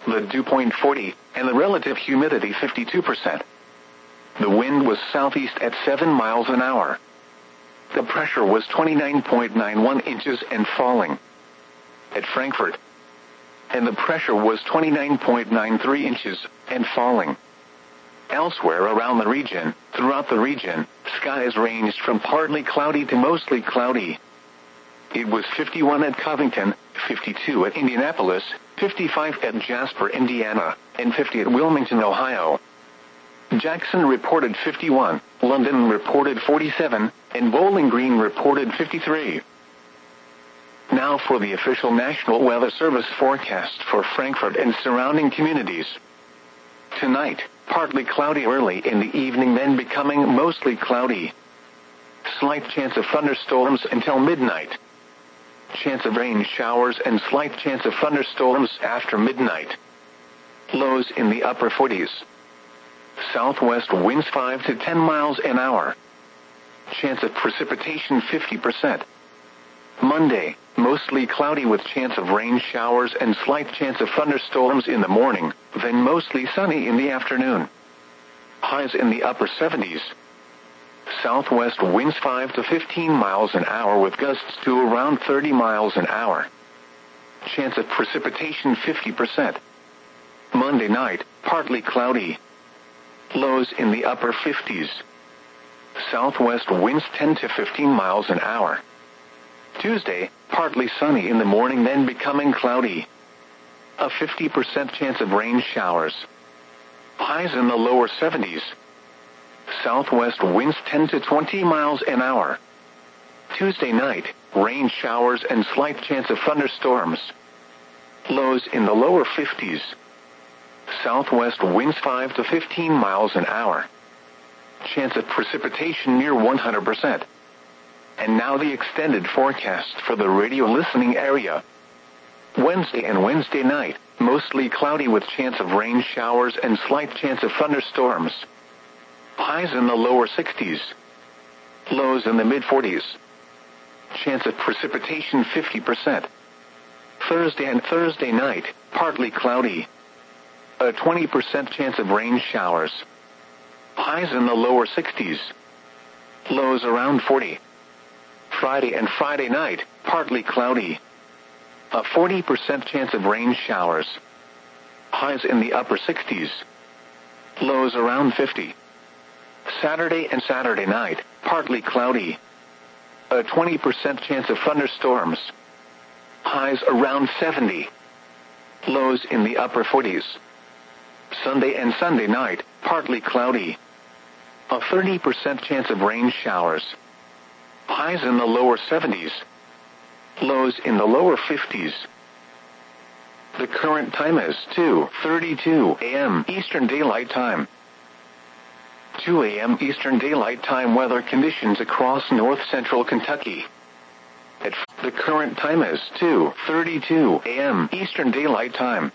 the dew point 40, and the relative humidity 52%. The wind was southeast at 7 miles an hour. The pressure was 29.91 inches and falling. At Frankfurt. And the pressure was 29.93 inches and falling. Elsewhere around the region, throughout the region, skies ranged from partly cloudy to mostly cloudy. It was 51 at Covington, 52 at Indianapolis, 55 at Jasper, Indiana, and 50 at Wilmington, Ohio. Jackson reported 51, London reported 47, and Bowling Green reported 53. Now for the official National Weather Service forecast for Frankfurt and surrounding communities. Tonight, partly cloudy early in the evening, then becoming mostly cloudy. Slight chance of thunderstorms until midnight. Chance of rain showers and slight chance of thunderstorms after midnight. Lows in the upper 40s. Southwest winds 5 to 10 miles an hour. Chance of precipitation 50%. Monday, mostly cloudy with chance of rain showers and slight chance of thunderstorms in the morning, then mostly sunny in the afternoon. Highs in the upper 70s. Southwest winds 5 to 15 miles an hour with gusts to around 30 miles an hour. Chance of precipitation 50%. Monday night, partly cloudy. Lows in the upper 50s. Southwest winds 10 to 15 miles an hour. Tuesday, partly sunny in the morning, then becoming cloudy. A 50% chance of rain showers. Highs in the lower 70s. Southwest winds 10 to 20 miles an hour. Tuesday night, rain showers and slight chance of thunderstorms. Lows in the lower 50s. Southwest winds 5 to 15 miles an hour. Chance of precipitation near 100%. And now the extended forecast for the radio listening area. Wednesday and Wednesday night, mostly cloudy with chance of rain showers and slight chance of thunderstorms. Highs in the lower 60s. Lows in the mid-40s. Chance of precipitation 50%. Thursday and Thursday night, partly cloudy. A 20% chance of rain showers. Highs in the lower 60s. Lows around 40. Friday and Friday night, partly cloudy. A 40% chance of rain showers. Highs in the upper 60s. Lows around 50. Saturday and Saturday night, partly cloudy. A 20% chance of thunderstorms. Highs around 70. Lows in the upper 40s. Sunday and Sunday night, partly cloudy. A 30% chance of rain showers. Highs in the lower 70s. Lows in the lower 50s. The current time is 2:32 a.m. Eastern Daylight Time. 2 a.m. Eastern Daylight Time weather conditions across north central Kentucky. The current time is 2:32 a.m. Eastern Daylight Time.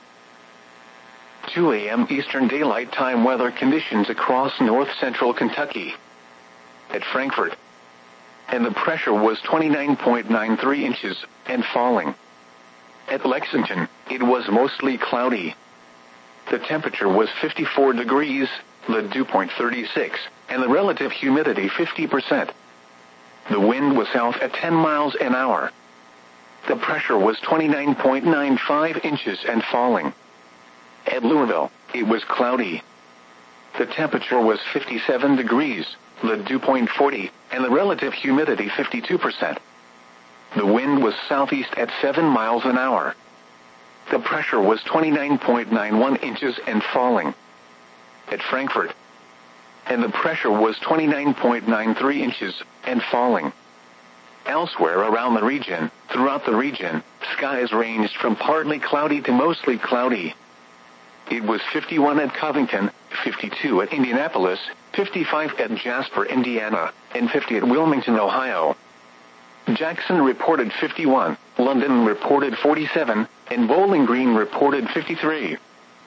2 a.m. Eastern Daylight Time weather conditions across north central Kentucky. At Frankfurt. And the pressure was 29.93 inches and falling. At Lexington, it was mostly cloudy. The temperature was 54 degrees, the dew point 36, and the relative humidity 50%. The wind was south at 10 miles an hour. The pressure was 29.95 inches and falling. At Louisville, it was cloudy. The temperature was 57 degrees, the dew point 40, and the relative humidity 52%. The wind was southeast at 7 miles an hour. The pressure was 29.91 inches and falling. At Frankfurt. And the pressure was 29.93 inches and falling. Elsewhere around the region, throughout the region, skies ranged from partly cloudy to mostly cloudy. It was 51 at Covington, 52 at Indianapolis, 55 at Jasper, Indiana, and 50 at Wilmington, Ohio. Jackson reported 51, London reported 47, and Bowling Green reported 53.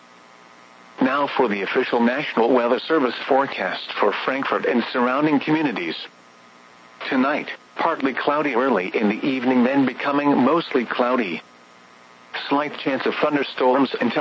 Now for the official National Weather Service forecast for Frankfurt and surrounding communities. Tonight, partly cloudy early in the evening, then becoming mostly cloudy. Slight chance of thunderstorms until